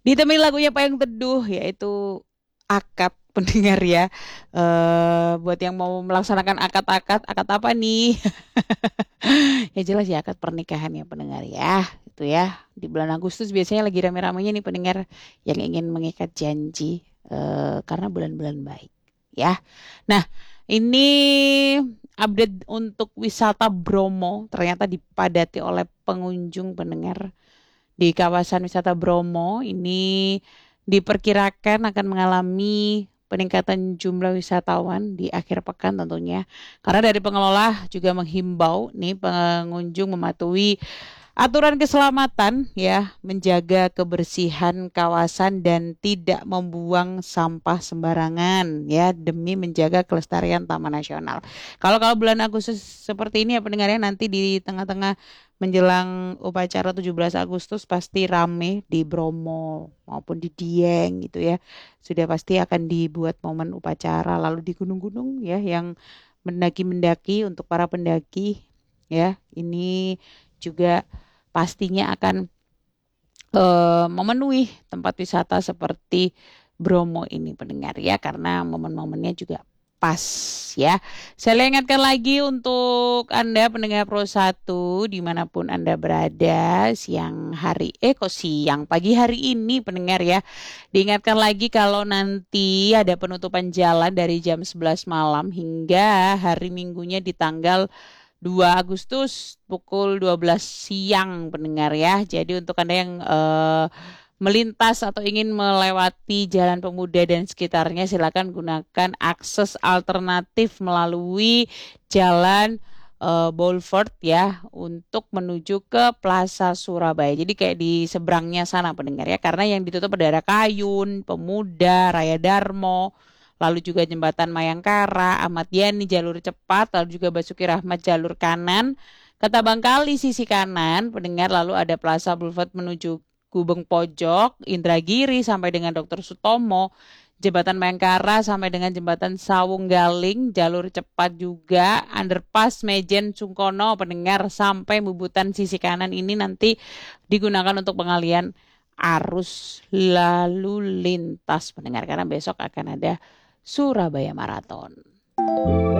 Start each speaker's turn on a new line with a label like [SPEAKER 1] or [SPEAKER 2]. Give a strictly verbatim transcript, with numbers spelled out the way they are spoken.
[SPEAKER 1] Ditemani lagunya Payung Teduh yaitu akad pendengar ya. Eh buat yang mau melaksanakan akad-akad, akad apa nih? Ya jelas ya akad pernikahan ya pendengar ya. Itu ya. Di bulan Agustus biasanya lagi rame-ramenya nih pendengar yang ingin mengikat janji eh, karena bulan-bulan baik ya. Nah, ini update untuk wisata Bromo ternyata dipadati oleh pengunjung pendengar di kawasan wisata Bromo ini diperkirakan akan mengalami peningkatan jumlah wisatawan di akhir pekan tentunya. Karena dari pengelola juga menghimbau nih pengunjung mematuhi aturan keselamatan ya, menjaga kebersihan kawasan dan tidak membuang sampah sembarangan ya demi menjaga kelestarian Taman Nasional. Kalau kalau bulan Agustus seperti ini ya pendengarnya nanti di tengah-tengah menjelang upacara tujuh belas Agustus pasti rame di Bromo maupun di Dieng gitu ya. Sudah pasti akan dibuat momen upacara lalu di gunung-gunung ya yang mendaki-mendaki untuk para pendaki ya. Ini juga pastinya akan eh, memenuhi tempat wisata seperti Bromo ini pendengar ya karena momen-momennya juga pas ya. Saya ingatkan lagi untuk Anda pendengar Pro satu dimanapun Anda berada siang hari eh kok siang pagi hari ini pendengar ya. Diingatkan lagi kalau nanti ada penutupan jalan dari jam sebelas malam hingga hari Minggunya di tanggal dua Agustus pukul dua belas siang pendengar ya. Jadi untuk Anda yang eh, melintas atau ingin melewati Jalan Pemuda dan sekitarnya silakan gunakan akses alternatif melalui Jalan eh, Boulevard ya untuk menuju ke Plaza Surabaya. Jadi kayak di seberangnya sana pendengar ya karena yang ditutup ada Kayun, Pemuda, Raya Darmo, lalu juga jembatan Mayangkara, Ahmad Yani jalur cepat, lalu juga Basuki Rahmat jalur kanan, Kota Bangkali sisi kanan, pendengar lalu ada Plaza Boulevard menuju Gubeng Pojok, Indragiri sampai dengan Dokter Sutomo, Jembatan Mayangkara sampai dengan Jembatan Sawung Galing, jalur cepat juga, Underpass Mejen Sungkono, pendengar sampai Bubutan sisi kanan ini nanti digunakan untuk pengalian arus lalu lintas pendengar karena besok akan ada Surabaya Marathon.